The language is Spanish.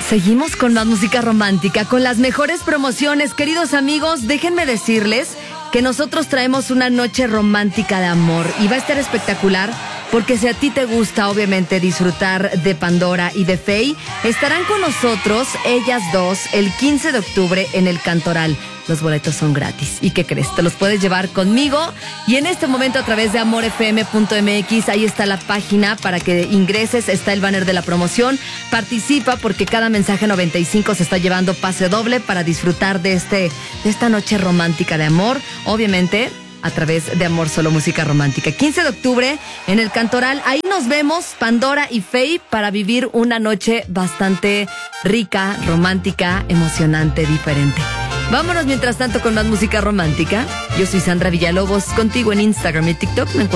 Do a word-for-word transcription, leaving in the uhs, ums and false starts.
Seguimos con más música romántica, con las mejores promociones. Queridos amigos, déjenme decirles que nosotros traemos una noche romántica de amor y va a estar espectacular porque si a ti te gusta, obviamente, disfrutar de Pandora y de Faye, estarán con nosotros ellas dos el quince de octubre en el Cantoral. Los boletos son gratis. ¿Y qué crees? Te los puedes llevar conmigo. Y en este momento a través de amor f m punto m x, ahí está la página para que ingreses. Está el banner de la promoción. Participa porque cada mensaje noventa y cinco se está llevando pase doble para disfrutar de, este, de esta noche romántica de amor. Obviamente a través de Amor Solo Música Romántica. quince de octubre en el Cantoral. Ahí nos vemos, Pandora y Faye, para vivir una noche bastante rica, romántica, emocionante, diferente. Vámonos mientras tanto con más música romántica. Yo soy Sandra Villalobos, contigo en Instagram y TikTok. Me encuentro